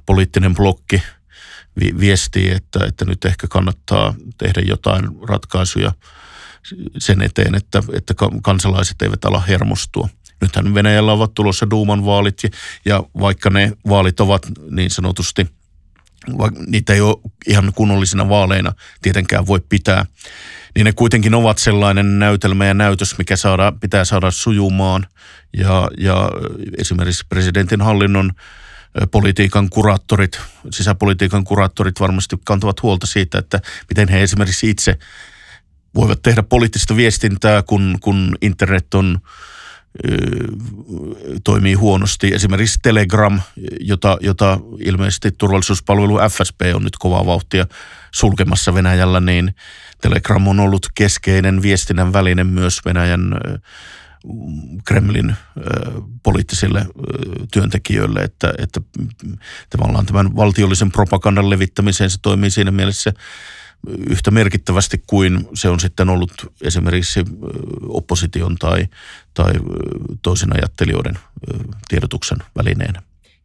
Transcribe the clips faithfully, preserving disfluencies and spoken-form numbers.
poliittinen blokki vi- viestii, että, että nyt ehkä kannattaa tehdä jotain ratkaisuja sen eteen, että, että kansalaiset eivät ala hermostua. Nythän Venäjällä ovat tulossa Duuman vaalit ja, ja vaikka ne vaalit ovat niin sanotusti, niitä ei ole ihan kunnollisina vaaleina tietenkään voi pitää, niin ne kuitenkin ovat sellainen näytelmä ja näytös, mikä saada, pitää saada sujumaan. Ja, ja esimerkiksi presidentin hallinnon politiikan kuraattorit, sisäpolitiikan kuraattorit varmasti kantavat huolta siitä, että miten he esimerkiksi itse voivat tehdä poliittista viestintää, kun, kun internet on toimii huonosti. Esimerkiksi Telegram, jota, jota ilmeisesti turvallisuuspalvelu F S B on nyt kovaa vauhtia sulkemassa Venäjällä, niin Telegram on ollut keskeinen viestinnän väline myös Venäjän Kremlin poliittisille työntekijöille, että, että tavallaan tämän valtiollisen propagandan levittämiseen se toimii siinä mielessä yhtä merkittävästi kuin se on sitten ollut esimerkiksi opposition tai, tai toisen ajattelijoiden tiedotuksen välineenä.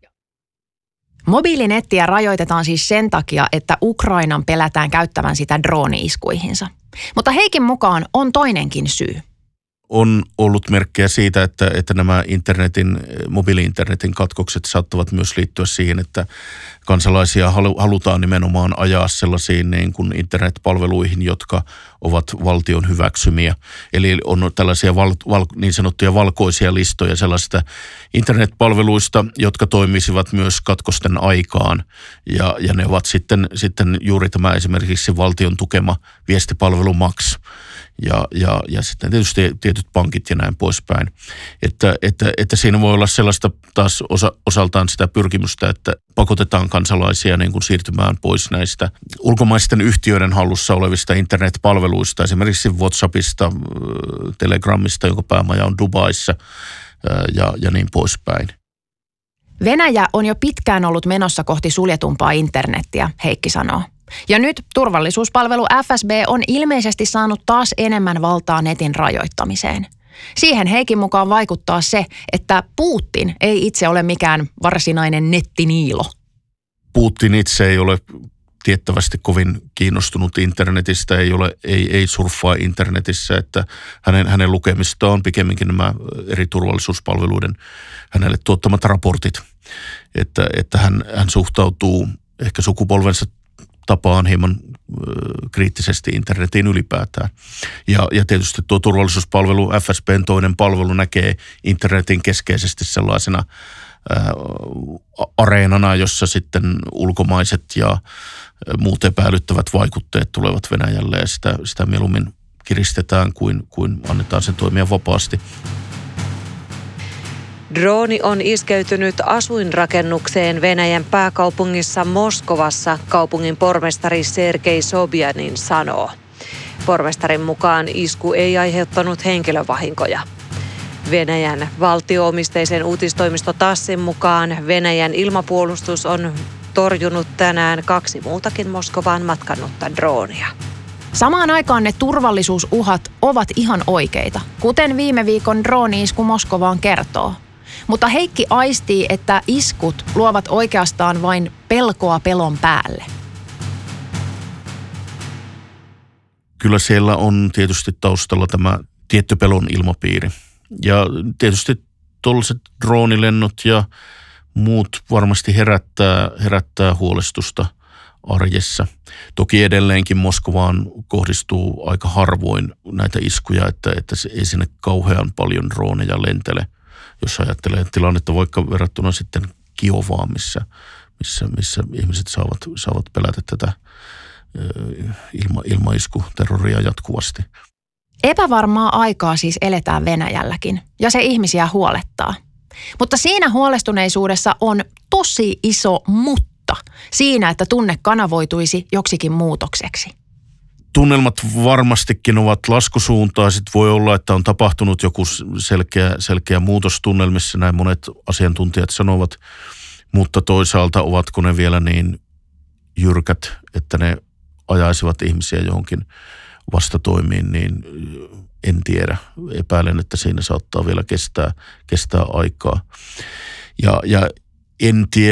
Mobiilinettiä rajoitetaan siis sen takia, että Ukrainan pelätään käyttävän sitä drooni-iskuihinsa. Mutta Heikin mukaan on toinenkin syy. On ollut merkkejä siitä, että, että nämä internetin, mobiili-internetin katkokset saattavat myös liittyä siihen, että kansalaisia halutaan nimenomaan ajaa sellaisiin niin kuin internetpalveluihin, jotka ovat valtion hyväksymiä. Eli on tällaisia val, val, niin sanottuja valkoisia listoja sellaisista internetpalveluista, jotka toimisivat myös katkosten aikaan. Ja, ja ne ovat sitten, sitten juuri tämä esimerkiksi valtion tukema viestipalvelu Max. Ja, ja, ja sitten tietysti tietyt pankit ja näin poispäin. Että, että, että siinä voi olla sellaista taas osa, osaltaan sitä pyrkimystä, että pakotetaan kansalaisia niin kuin siirtymään pois näistä ulkomaisten yhtiöiden hallussa olevista internetpalveluista, esimerkiksi WhatsAppista, Telegramista, jonka päämaja on Dubaissa ja, ja niin poispäin. Venäjä on jo pitkään ollut menossa kohti suljetumpaa internettiä, Heikki sanoo. Ja nyt turvallisuuspalvelu F S B on ilmeisesti saanut taas enemmän valtaa netin rajoittamiseen. Siihen Heikin mukaan vaikuttaa se, että Putin ei itse ole mikään varsinainen nettiniilo. Putin itse ei ole tiettävästi kovin kiinnostunut internetistä, ei, ole, ei, ei surffaa internetissä, että hänen, hänen lukemistaan on pikemminkin nämä eri turvallisuuspalveluiden hänelle tuottamat raportit, että, että hän, hän suhtautuu ehkä sukupolvensa tapaan hieman kriittisesti internetiin ylipäätään. Ja, ja tietysti tuo turvallisuuspalvelu, F S B:n toinen palvelu näkee internetin keskeisesti sellaisena ää, areenana, jossa sitten ulkomaiset ja muut epäilyttävät vaikutteet tulevat Venäjälle ja sitä, sitä mieluummin kiristetään kuin, kuin annetaan sen toimia vapaasti. Drooni on iskeytynyt asuinrakennukseen Venäjän pääkaupungissa Moskovassa, kaupungin pormestari Sergei Sobjanin sanoo. Pormestarin mukaan isku ei aiheuttanut henkilövahinkoja. Venäjän valtio-omisteisen uutistoimisto Tassin mukaan Venäjän ilmapuolustus on torjunut tänään kaksi muutakin Moskovaan matkannutta droonia. Samaan aikaan ne turvallisuusuhat ovat ihan oikeita, kuten viime viikon drooni-isku Moskovaan kertoo. Mutta Heikki aistii, että iskut luovat oikeastaan vain pelkoa pelon päälle. Kyllä siellä on tietysti taustalla tämä tietty pelon ilmapiiri. Ja tietysti tuollaiset droonilennot ja muut varmasti herättää, herättää huolestusta arjessa. Toki edelleenkin Moskovaan kohdistuu aika harvoin näitä iskuja, että, että se ei sinne kauhean paljon drooneja lentele. Jos ajattelee tilannetta vaikka verrattuna sitten Kiovaan, missä, missä, missä ihmiset saavat, saavat pelätä tätä ilma, ilmaiskuterroria jatkuvasti. Epävarmaa aikaa siis eletään Venäjälläkin, ja se ihmisiä huolettaa. Mutta siinä huolestuneisuudessa on tosi iso mutta siinä, että tunne kanavoituisi joksikin muutokseksi. Tunnelmat varmastikin ovat laskusuuntaiset. Voi olla, että on tapahtunut joku selkeä, selkeä muutos tunnelmissa, näin monet asiantuntijat sanovat, mutta toisaalta ovatko ne vielä niin jyrkät, että ne ajaisivat ihmisiä johonkin vastatoimiin, niin en tiedä. Epäilen, että siinä saattaa vielä kestää, kestää aikaa. Ja, ja en tiedä.